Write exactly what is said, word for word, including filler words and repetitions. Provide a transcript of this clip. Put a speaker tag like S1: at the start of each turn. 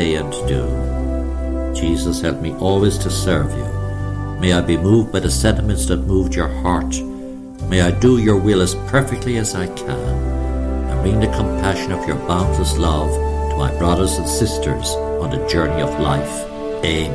S1: say and do. Jesus, help me always to serve you. May I be moved by the sentiments that moved your heart. May I do your will as perfectly as I can, and bring the compassion of your boundless love to my brothers and sisters on the journey of life. Amen.